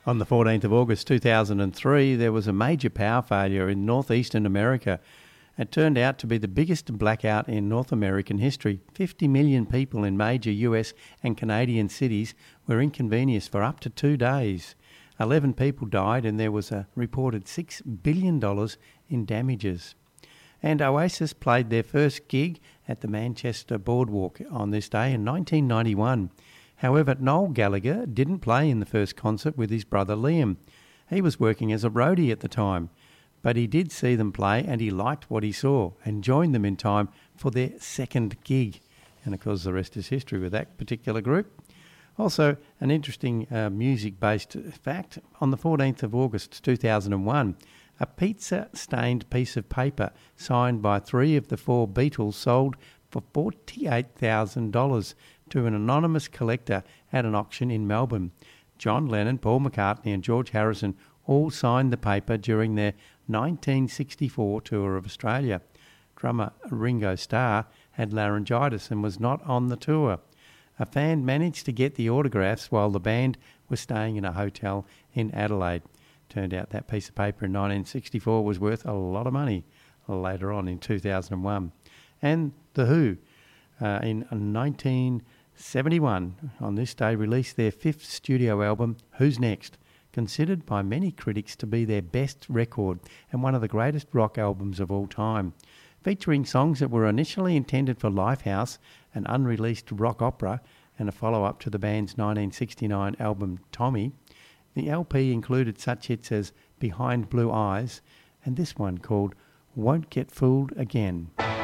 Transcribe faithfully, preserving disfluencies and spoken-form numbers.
On the fourteenth of August two thousand three, there was a major power failure in northeastern America. It turned out to be the biggest blackout in North American history. fifty million people in major U S and Canadian cities were inconvenienced for up to two days. eleven people died and there was a reported six billion dollars in damages. And Oasis played their first gig at the Manchester Boardwalk on this day in nineteen ninety-one. However, Noel Gallagher didn't play in the first concert with his brother Liam. He was working as a roadie at the time, but he did see them play and he liked what he saw and joined them in time for their second gig. And of course the rest is history with that particular group. Also, an interesting uh, music-based fact, on the fourteenth of August two thousand one, a pizza-stained piece of paper signed by three of the four Beatles sold for forty-eight thousand dollars to an anonymous collector at an auction in Melbourne. John Lennon, Paul McCartney and George Harrison all signed the paper during their nineteen sixty-four tour of Australia. Drummer Ringo Starr had laryngitis and was not on the tour. A fan managed to get the autographs while the band was staying in a hotel in Adelaide. Turned out that piece of paper in nineteen sixty-four was worth a lot of money later on in two thousand one. And The Who, uh, in nineteen seventy-one, on this day, released their fifth studio album, Who's Next?, considered by many critics to be their best record and one of the greatest rock albums of all time. Featuring songs that were initially intended for Lifehouse, an unreleased rock opera, and a follow-up to the band's nineteen sixty-nine album Tommy, the L P included such hits as Behind Blue Eyes and this one called Won't Get Fooled Again.